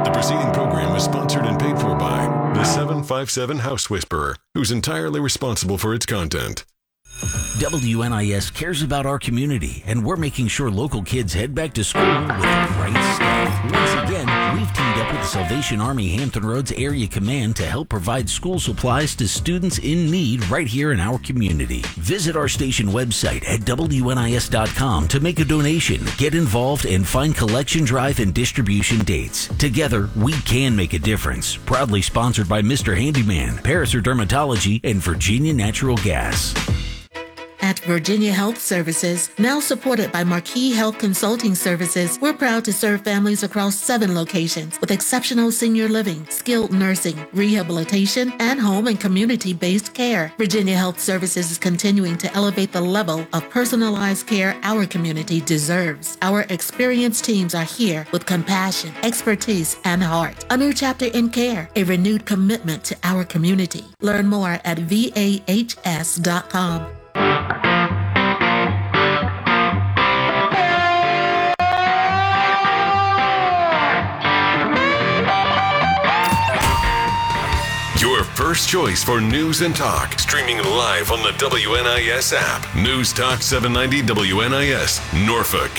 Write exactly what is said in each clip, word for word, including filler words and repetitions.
The preceding program is sponsored and paid for by the seven five seven House Whisperer, who's entirely responsible for its content. W N I S cares about our community, and we're making sure local kids head back to school with the right stuff. Once again, we've teamed up with the Salvation Army Hampton Roads Area Command to help provide school supplies to students in need right here in our community. Visit our station website at W N I S dot com to make a donation, get involved, and find collection drive and distribution dates. Together, we can make a difference. Proudly sponsored by Mister Handyman, Paraser Dermatology, and Virginia Natural Gas. At Virginia Health Services, now supported by Marquis Health Consulting Services, we're proud to serve families across seven locations with exceptional senior living, skilled nursing, rehabilitation, and home and community-based care. Virginia Health Services is continuing to elevate the level of personalized care our community deserves. Our experienced teams are here with compassion, expertise, and heart. A new chapter in care, a renewed commitment to our community. Learn more at V A H S dot com. Your first choice for news and talk. Streaming live on the W N I S app. News Talk seven ninety W N I S, Norfolk.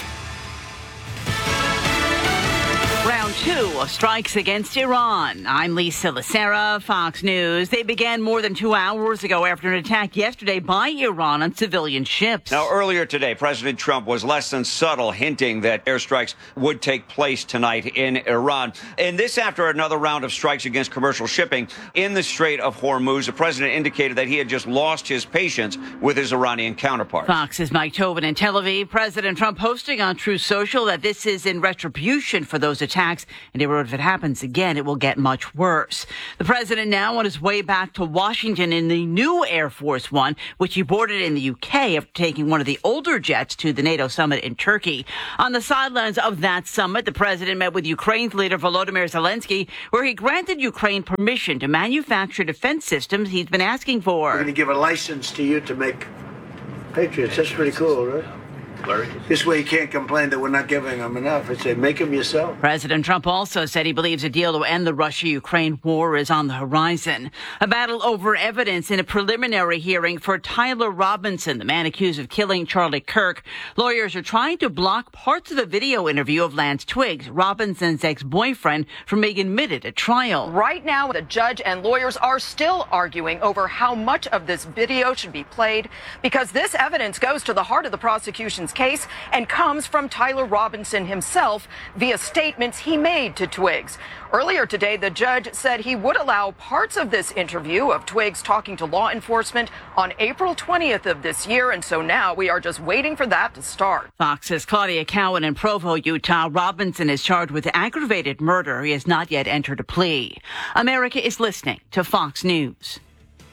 Round two of strikes against Iran. I'm Lisa Lacera, Fox News. They began more than two hours ago after an attack yesterday by Iran on civilian ships. Now, earlier today, President Trump was less than subtle, hinting that airstrikes would take place tonight in Iran. And this after another round of strikes against commercial shipping in the Strait of Hormuz. The president indicated that he had just lost his patience with his Iranian counterpart. Fox's Mike Tobin in Tel Aviv. President Trump posting on Truth Social that this is in retribution for those attacks. And he wrote, if it happens again, it will get much worse. The president now on his way back to Washington in the new Air Force One, which he boarded in the U K after taking one of the older jets to the NATO summit in Turkey. On the sidelines of that summit, the president met with Ukraine's leader Volodymyr Zelensky, where he granted Ukraine permission to manufacture defense systems he's been asking for. We're going to give a license to you to make Patriots. That's pretty cool, right? Larry? This way you can't complain that we're not giving them enough. I say, make them yourself. President Trump also said he believes a deal to end the Russia-Ukraine war is on the horizon. A battle over evidence in a preliminary hearing for Tyler Robinson, the man accused of killing Charlie Kirk. Lawyers are trying to block parts of the video interview of Lance Twiggs, Robinson's ex-boyfriend, from being admitted at trial. Right now, the judge and lawyers are still arguing over how much of this video should be played because this evidence goes to the heart of the prosecution's case and comes from Tyler Robinson himself via statements he made to Twiggs. Earlier today, the judge said he would allow parts of this interview of Twiggs talking to law enforcement on April twentieth of this year, and so now we are just waiting for that to start. Fox's Claudia Cowan in Provo, Utah. Robinson is charged with aggravated murder. He has not yet entered a plea. America is listening to Fox News.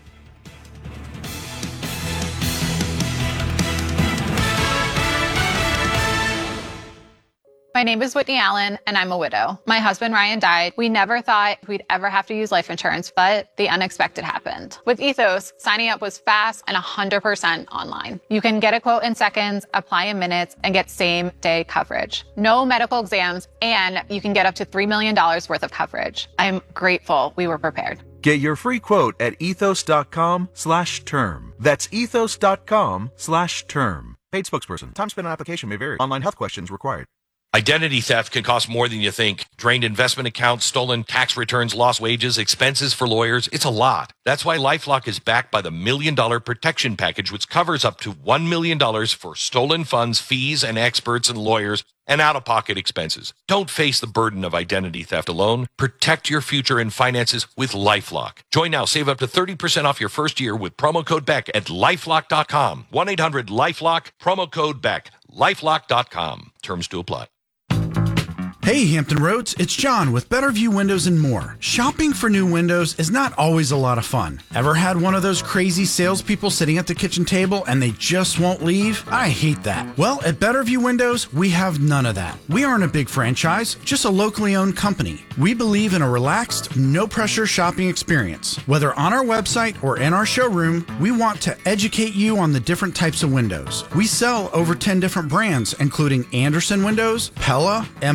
My name is Whitney Allen, and I'm a widow. My husband, Ryan, died. We never thought we'd ever have to use life insurance, but the unexpected happened. With Ethos, signing up was fast and one hundred percent online. You can get a quote in seconds, apply in minutes, and get same-day coverage. No medical exams, and you can get up to three million dollars worth of coverage. I'm grateful we were prepared. Get your free quote at ethos.com slash term. That's ethos.com slash term. Paid spokesperson. Time spent on application may vary. Online health questions required. Identity theft can cost more than you think. Drained investment accounts, stolen tax returns, lost wages, expenses for lawyers. It's a lot. That's why LifeLock is backed by the Million Dollar Protection Package, which covers up to one million dollars for stolen funds, fees, and experts and lawyers, and out-of-pocket expenses. Don't face the burden of identity theft alone. Protect your future and finances with LifeLock. Join now. Save up to thirty percent off your first year with promo code Beck at lifelock dot com. one eight hundred lifelock, promo code Beck. lifelock dot com. Terms to apply. Hey Hampton Roads, it's John with Better View Windows and More. Shopping for new windows is not always a lot of fun. Ever had one of those crazy salespeople sitting at the kitchen table and they just won't leave? I hate that. Well, at Better View Windows, we have none of that. We aren't a big franchise, just a locally owned company. We believe in a relaxed, no-pressure shopping experience. Whether on our website or in our showroom, we want to educate you on the different types of windows. We sell over ten different brands, including Andersen Windows, Pella, M I,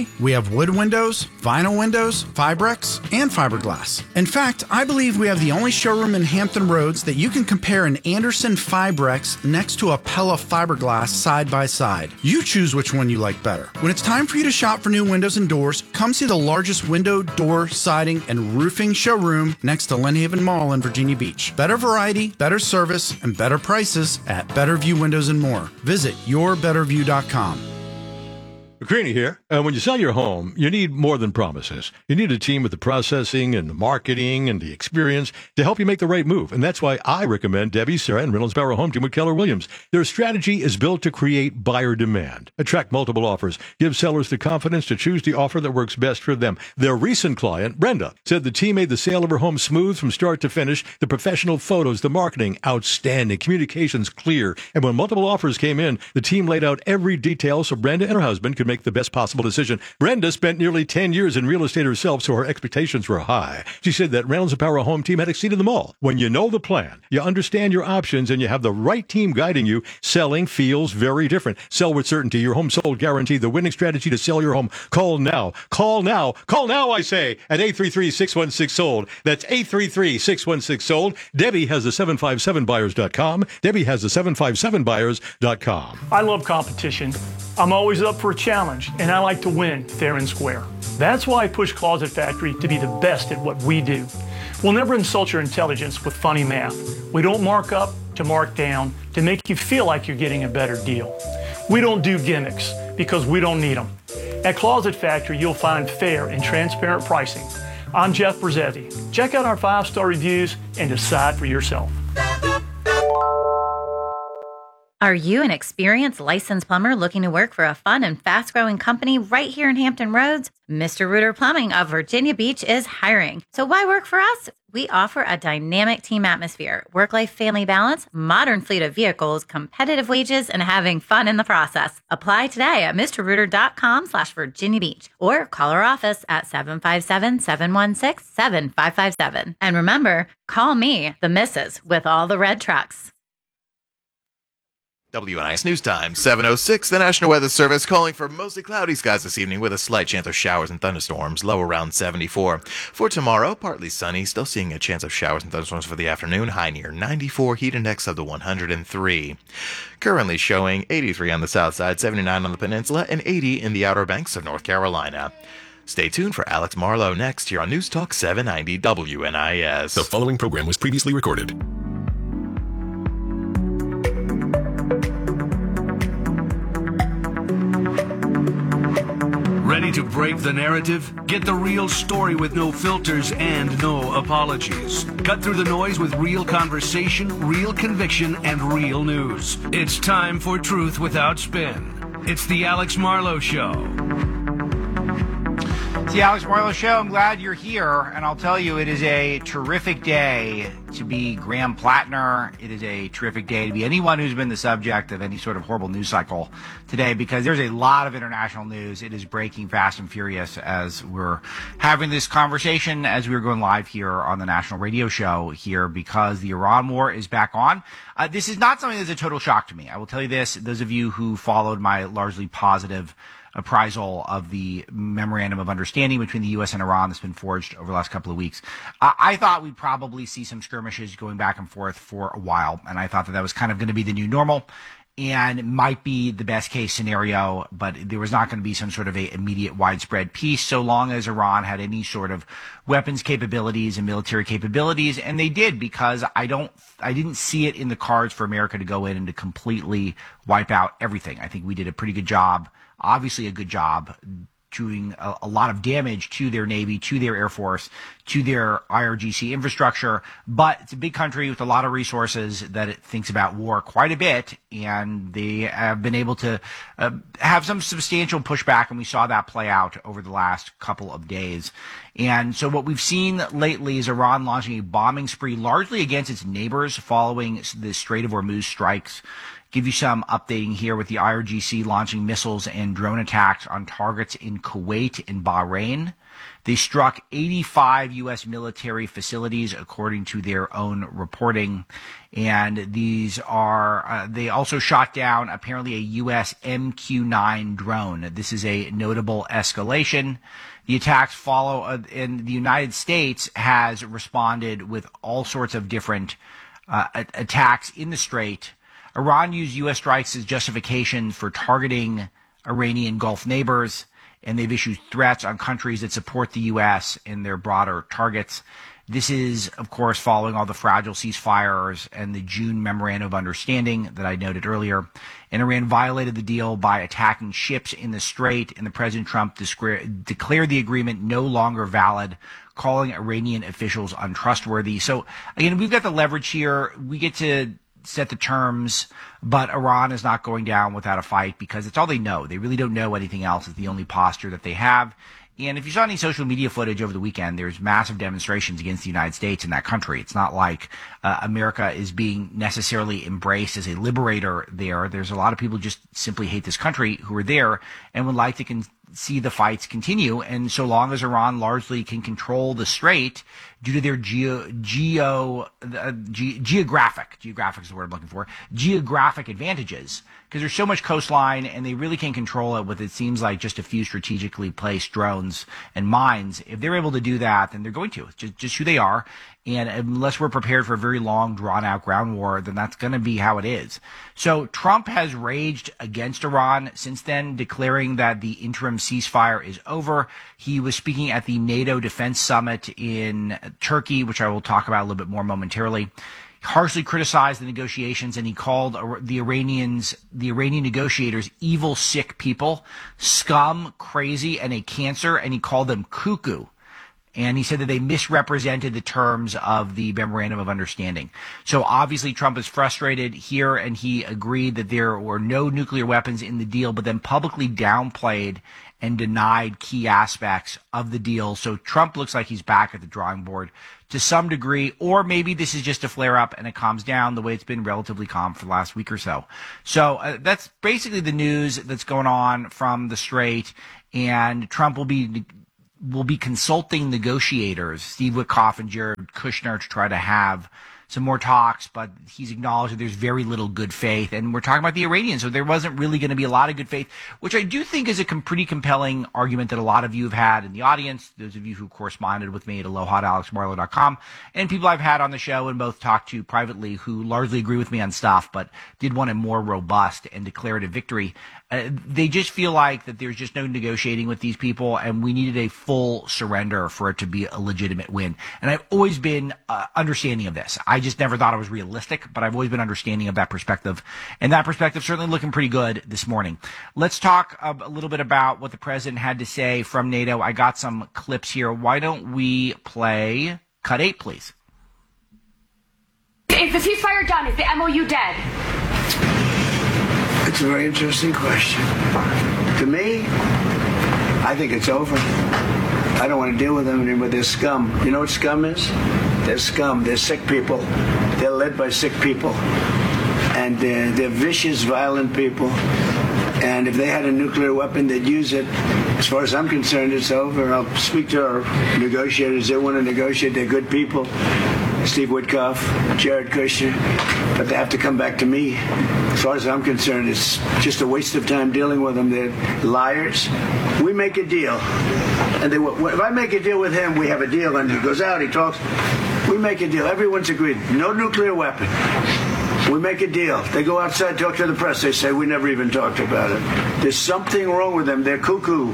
We have wood windows, vinyl windows, Fibrex, and fiberglass. In fact, I believe we have the only showroom in Hampton Roads that you can compare an Andersen Fibrex next to a Pella fiberglass side by side. You choose which one you like better. When it's time for you to shop for new windows and doors, come see the largest window, door, siding, and roofing showroom next to Lynn Haven Mall in Virginia Beach. Better variety, better service, and better prices at Better View Windows and More. Visit your better view dot com. McCreany here. And when you sell your home, you need more than promises. You need a team with the processing and the marketing and the experience to help you make the right move. And that's why I recommend Debbie, Sarah, and Reynolds Barrow Home Team with Keller Williams. Their strategy is built to create buyer demand, attract multiple offers, give sellers the confidence to choose the offer that works best for them. Their recent client, Brenda, said the team made the sale of her home smooth from start to finish. The professional photos, the marketing, outstanding, communications clear. And when multiple offers came in, the team laid out every detail so Brenda and her husband could make the best possible decision. Brenda spent nearly ten years in real estate herself, so her expectations were high. She said that Reynolds and Barrow Home Team had exceeded them all. When you know the plan, you understand your options, and you have the right team guiding you, selling feels very different. Sell with certainty. Your home sold guarantee. The winning strategy to sell your home. Call now. Call now. Call now, I say, at eight three three, six one six, sold. That's eight three three, six one six, sold. Debbie has the seven five seven buyers dot com. Debbie has the seven five seven buyers dot com. I love competition. I'm always up for a challenge, and I like to win fair and square. That's why I push Closet Factory to be the best at what we do. We'll never insult your intelligence with funny math. We don't mark up to mark down to make you feel like you're getting a better deal. We don't do gimmicks because we don't need them. At Closet Factory, you'll find fair and transparent pricing. I'm Jeff Brzezzi. Check out our five-star reviews and decide for yourself. Are you an experienced licensed plumber looking to work for a fun and fast-growing company right here in Hampton Roads? Mister Rooter Plumbing of Virginia Beach is hiring. So why work for us? We offer a dynamic team atmosphere, work-life family balance, modern fleet of vehicles, competitive wages, and having fun in the process. Apply today at mrrooter.com slash Virginia Beach or call our office at seven five seven, seven one six, seven five five seven. And remember, call me, the missus, with all the red trucks. W N I S News Time, seven oh six. The National Weather Service calling for mostly cloudy skies this evening with a slight chance of showers and thunderstorms, low around seventy-four. For tomorrow, partly sunny, still seeing a chance of showers and thunderstorms for the afternoon, high near ninety-four, heat index of the one hundred three. Currently showing eighty-three on the south side, seventy-nine on the peninsula, and eighty in the Outer Banks of North Carolina. Stay tuned for Alex Marlowe next here on News Talk seven ninety W N I S. The following program was previously recorded. Ready to break the narrative? Get the real story with no filters and no apologies. Cut through the noise with real conversation, real conviction, and real news. It's time for Truth Without Spin. It's the Alex Marlowe Show. It's the Alex Marlowe Show. I'm glad you're here, and I'll tell you, it is a terrific day to be Graham Plattner. It is a terrific day to be anyone who's been the subject of any sort of horrible news cycle today, because there's a lot of international news. It is breaking fast and furious as we're having this conversation, as we're going live here on the national radio show here, because the Iran war is back on. Uh, this is not something that's a total shock to me. I will tell you this, those of you who followed my largely positive appraisal of the memorandum of understanding between the U S and Iran that's been forged over the last couple of weeks. Uh, I thought we'd probably see some skirmishes going back and forth for a while, and I thought that that was kind of going to be the new normal and might be the best case scenario, but there was not going to be some sort of a immediate widespread peace so long as Iran had any sort of weapons capabilities and military capabilities, and they did, because I don't, I didn't see it in the cards for America to go in and to completely wipe out everything. I think we did a pretty good job, obviously a good job, doing a, a lot of damage to their Navy, to their Air Force, to their I R G C infrastructure. But it's a big country with a lot of resources that it thinks about war quite a bit, and they have been able to uh, have some substantial pushback, and we saw that play out over the last couple of days. And so what we've seen lately is Iran launching a bombing spree largely against its neighbors following the Strait of Hormuz strikes Give you some updating here with the I R G C launching missiles and drone attacks on targets in Kuwait and Bahrain. They struck eighty-five U S military facilities, according to their own reporting. And these are, uh, they also shot down apparently a U S M Q nine drone. This is a notable escalation. The attacks follow, uh, and the United States has responded with all sorts of different uh, attacks in the Strait. Iran used U S strikes as justification for targeting Iranian Gulf neighbors, and they've issued threats on countries that support the U S in their broader targets. This is, of course, following all the fragile ceasefires and the June Memorandum of Understanding that I noted earlier. And Iran violated the deal by attacking ships in the Strait, and the President Trump discre- declared the agreement no longer valid, calling Iranian officials untrustworthy. So, again, we've got the leverage here. We get to set the terms, but Iran is not going down without a fight because it's all they know. They really don't know anything else. It's the only posture that they have. And if you saw any social media footage over the weekend, there's massive demonstrations against the United States in that country. It's not like uh, America is being necessarily embraced as a liberator there. There's a lot of people who just simply hate this country who are there and would like to con- see the fights continue. And so long as Iran largely can control the Strait due to their geo, geo uh, ge- geographic, geographic is the word I'm looking for, geographic advantages, because there's so much coastline and they really can control it with, it seems like, just a few strategically placed drones and mines. If they're able to do that, then they're going to. It's just, just who they are. And unless we're prepared for a very long, drawn-out ground war, then that's going to be how it is. So Trump has raged against Iran since then, declaring that the interim ceasefire is over. He was speaking at the NATO Defense Summit in Turkey, which I will talk about a little bit more momentarily. He harshly criticized the negotiations, and he called the Iranians, the Iranian negotiators, evil, sick people, scum, crazy, and a cancer, and he called them cuckoo. And he said that they misrepresented the terms of the Memorandum of Understanding. So obviously Trump is frustrated here, and he agreed that there were no nuclear weapons in the deal, but then publicly downplayed and denied key aspects of the deal. So Trump looks like he's back at the drawing board to some degree, or maybe this is just a flare-up and it calms down the way it's been relatively calm for the last week or so. So uh, that's basically the news that's going on from the Strait, and Trump will be will be consulting negotiators, Steve Witkoff and Jared Kushner, to try to have some more talks, but he's acknowledged that there's very little good faith. And we're talking about the Iranians, so there wasn't really going to be a lot of good faith, which I do think is a com- pretty compelling argument that a lot of you have had in the audience, those of you who corresponded with me at aloha at alex marlow dot com, and people I've had on the show and both talked to privately who largely agree with me on stuff, but did want a more robust and declarative victory. Uh, they just feel like that there's just no negotiating with these people, and we needed a full surrender for it to be a legitimate win. And I've always been uh, understanding of this. I just never thought it was realistic, but I've always been understanding of that perspective. And that perspective certainly looking pretty good this morning. Let's talk a, a little bit about what the president had to say from NATO. I got some clips here. Why don't we play cut eight, please? Is the ceasefire done? Is the M O U dead? It's a very interesting question. To me, I think it's over. I don't want to deal with them anymore. They're scum. You know what scum is? They're scum. They're sick people. They're led by sick people. And they're, they're vicious, violent people. And if they had a nuclear weapon, they'd use it. As far as I'm concerned, it's over. I'll speak to our negotiators. They want to negotiate. They're good people. Steve Witkoff, Jared Kushner, but they have to come back to me. As far as I'm concerned, it's just a waste of time dealing with them. They're liars. We make a deal, and they, if I make a deal with him, we have a deal, and he goes out, he talks. We make a deal. Everyone's agreed. No nuclear weapon. We make a deal. They go outside, talk to the press. They say, we never even talked about it. There's something wrong with them. They're cuckoo.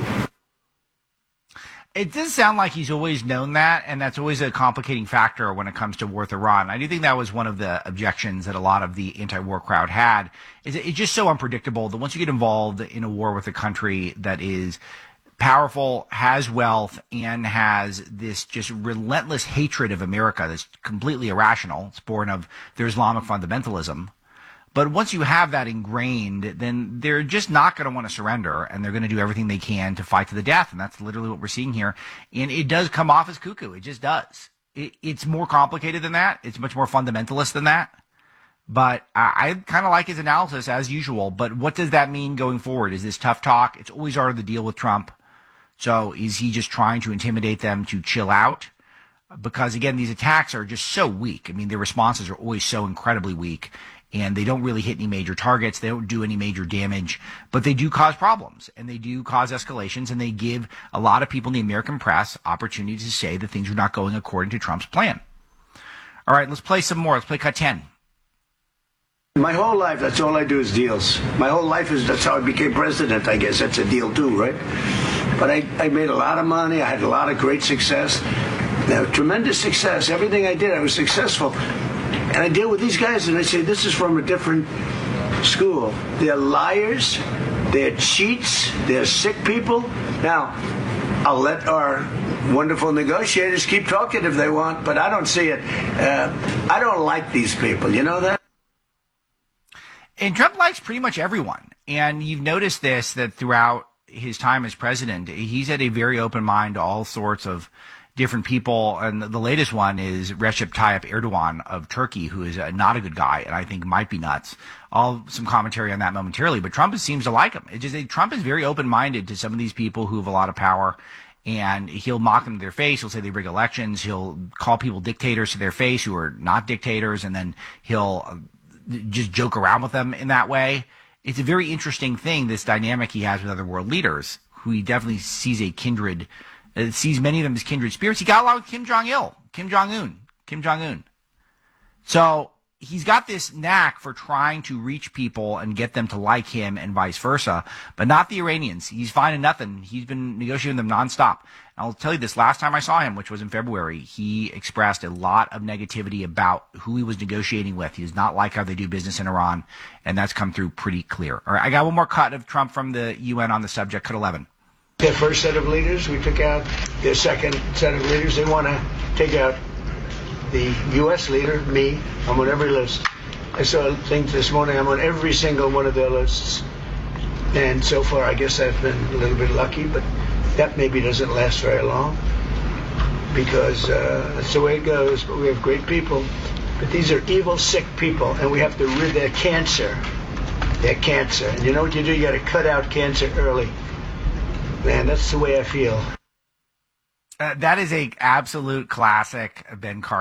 It does sound like he's always known that, and that's always a complicating factor when it comes to war with Iran. I do think that was one of the objections that a lot of the anti-war crowd had, is that it's just so unpredictable that once you get involved in a war with a country that is powerful, has wealth, and has this just relentless hatred of America that's completely irrational, it's born of their Islamic fundamentalism. But once you have that ingrained, then they're just not going to want to surrender, and they're going to do everything they can to fight to the death. And that's literally what we're seeing here. And it does come off as cuckoo. It just does. It, it's more complicated than that. It's much more fundamentalist than that. But I, I kind of like his analysis as usual. But what does that mean going forward? Is this tough talk? It's always harder to deal with Trump. So is he just trying to intimidate them to chill out? Because, again, these attacks are just so weak. I mean, their responses are always so incredibly weak, and they don't really hit any major targets. They don't do any major damage, but they do cause problems, and they do cause escalations, and they give a lot of people in the American press opportunity to say that things are not going according to Trump's plan. All right, let's play some more. Let's play cut ten. My whole life, that's all I do is deals. My whole life is, that's how I became president, I guess. That's a deal too, right? But I, I made a lot of money. I had a lot of great success. Now, tremendous success. Everything I did, I was successful. And I deal with these guys, and I say, this is from a different school. They're liars. They're cheats. They're sick people. Now, I'll let our wonderful negotiators keep talking if they want, but I don't see it. Uh, I don't like these people. You know that? And Trump likes pretty much everyone. And you've noticed this, that throughout his time as president, he's had a very open mind to all sorts of different people. And the latest one is Recep Tayyip Erdogan of Turkey, who is not a good guy and I think might be nuts. I'll have some commentary on that momentarily, but Trump seems to like him. It just, Trump is very open-minded to some of these people who have a lot of power, and he'll mock them to their face. He'll say they rig elections. He'll call people dictators to their face who are not dictators, and then he'll just joke around with them in that way. It's a very interesting thing, this dynamic he has with other world leaders, who he definitely sees a kindred, uh, sees many of them as kindred spirits. He got along with Kim Jong-il, Kim Jong-un, Kim Jong-un. So he's got this knack for trying to reach people and get them to like him and vice versa, but not the Iranians. He's finding nothing. He's been negotiating them nonstop. I'll tell you this, last time I saw him, which was in February, he expressed a lot of negativity about who he was negotiating with. He does not like how they do business in Iran, and that's come through pretty clear. All right, I got one more cut of Trump from the U N on the subject, cut eleven. Their first set of leaders, we took out their second set of leaders. They want to take out the U S leader, me. I'm on every list. I saw things this morning, I'm on every single one of their lists. And so far, I guess I've been a little bit lucky, but that maybe doesn't last very long, because uh, that's the way it goes. But we have great people. But these are evil, sick people, and we have to rid their cancer. Their cancer. And you know what you do? You got to cut out cancer early. Man, that's the way I feel. Uh, that is a absolute classic Ben Carson.